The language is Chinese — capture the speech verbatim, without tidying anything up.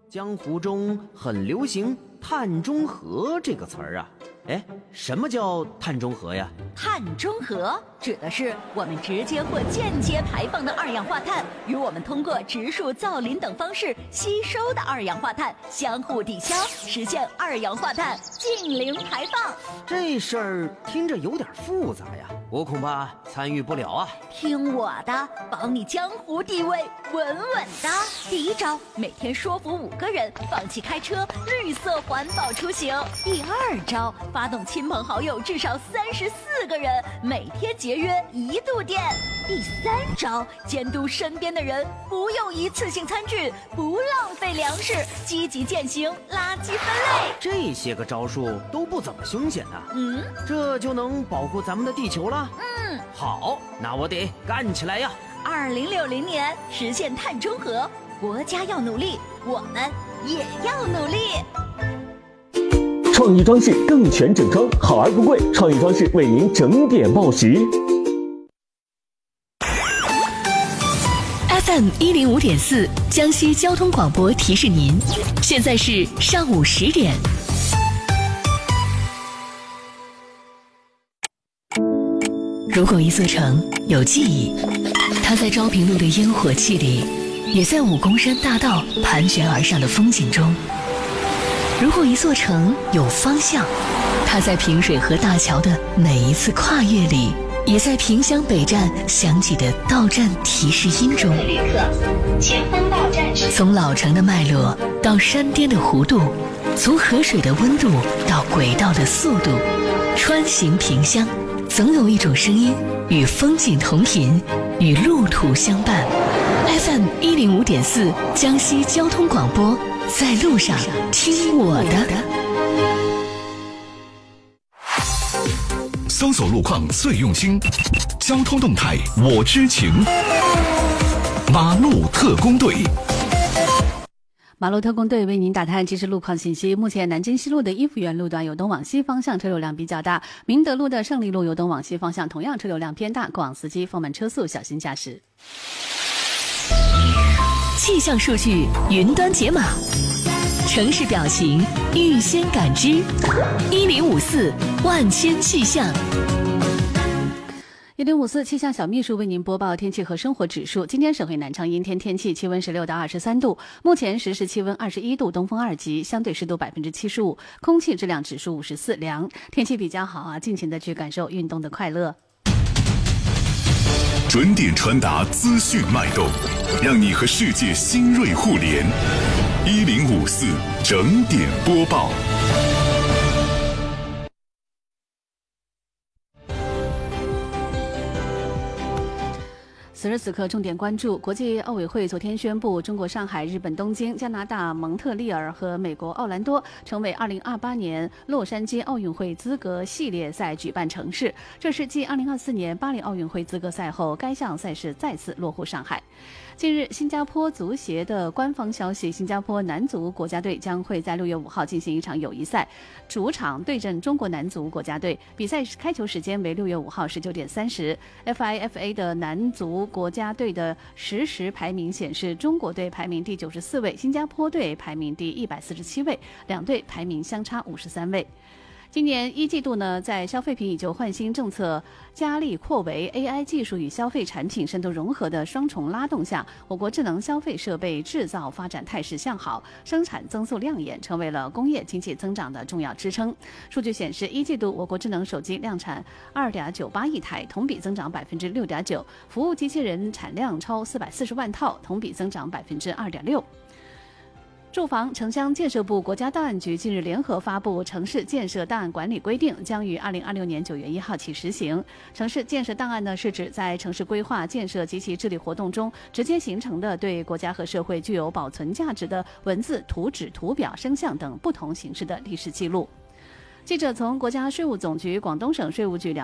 江湖中很流行碳中和这个词儿啊。哎，什么叫碳中和呀？ 碳中和指的是我们直接或间接排放的二氧化碳与我们通过植树、造林等方式吸收的二氧化碳相互抵消，实现二氧化碳净零排放。 这事儿听着有点复杂呀，我恐怕参与不了啊。 听我的，保你江湖地位稳稳的。第一招，每天说服五个人放弃开车，绿色环保出行。第二招，发动亲朋好友至少三十四个人，每天节约一度电。第三招，监督身边的人不用一次性餐具，不浪费粮食，积极践行垃圾分类。 这些个招数都不怎么凶险呐、啊。 嗯， 这就能保护咱们的地球了。 嗯， 好，那我得干起来呀！ 二零六零年实现碳中和，国家要努力，我们也要努力。 创意装饰更全整装，好而不贵。创意装饰为您整点报时。 F M 一零五点四，江西交通广播提示您，现在是上午十点。如果一座城有记忆，它在昭平路的烟火气里，也在武功山大道盘旋而上的风景中。如果一座城有方向，它在平水河大桥的每一次跨越里，也在萍乡北站响起的到站提示音中。 旅客，前方到站是。 从老城的脉络到山巅的弧度，从河水的温度到轨道的速度，穿行萍乡，总有一种声音与风景同频，与路途相伴。F M 一零五点四，江西交通广播。在路上听我的。 搜索路况最用心，交通动态我知情。马路特工队， 马路特工队为您打探即时路况信息。目前南京西路的一福园路段有东往西方向车流量比较大，明德路的胜利路有东往西方向同样车流量偏大，过往司机放慢车速，小心驾驶。 气象数据云端解码，城市表情预先感知，一零五四万千气象。 一零五四气象小秘书为您播报天气和生活指数。今天省会南昌阴天天气，气温十六到二十三度，目前实时气温二十一度，东风二级，相对湿度百分之七十五，空气质量指数五十四，凉，天气比较好啊，尽情的去感受运动的快乐。 准点传达资讯脉动，让你和世界新锐互联。一零五四整点播报。 此时此刻，重点关注：国际奥委会昨天宣布，中国上海、日本东京、加拿大蒙特利尔和美国奥兰多成为二零二八年洛杉矶奥运会资格系列赛举办城市。这是继二零二四年巴黎奥运会资格赛后，该项赛事再次落户上海。近日，新加坡足协的官方消息，新加坡男足国家队将会在六月五号进行一场友谊赛，主场对阵中国男足国家队。比赛开球时间为六月五号十九点三十。F I F A 的男足国家队的实时排名显示，中国队排名第九十四位，新加坡队排名第一百四十七位，两队排名相差五十三位。今年一季度呢，在消费品以旧换新政策加力扩围、A I 技术与消费产品深度融合的双重拉动下，我国智能消费设备制造发展态势向好，生产增速亮眼，成为了工业经济增长的重要支撑。数据显示，一季度我国智能手机量产二点九八亿台，同比增长百分之六点九；服务机器人产量超四百四十万套，同比增长百分之二点六。住房城乡建设部、国家档案局近日联合发布《城市建设档案管理规定》，将于二零二六年九月一号起实行。城市建设档案呢，是指在城市规划、建设及其治理活动中直接形成的对国家和社会具有保存价值的文字、图纸、图表、声像等不同形式的历史记录。记者从国家税务总局广东省税务局了